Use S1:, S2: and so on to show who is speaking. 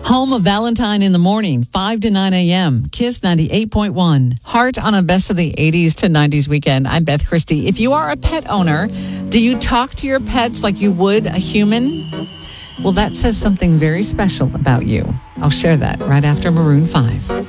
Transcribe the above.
S1: Home of Valentine in the Morning, 5 to 9 a.m. Kiss 98.1.
S2: Heart on a best of the 80s to 90s weekend. I'm Beth Christie. If you are a pet owner, do you talk to your pets like you would a human? Well, that says something very special about you. I'll share that right after Maroon 5.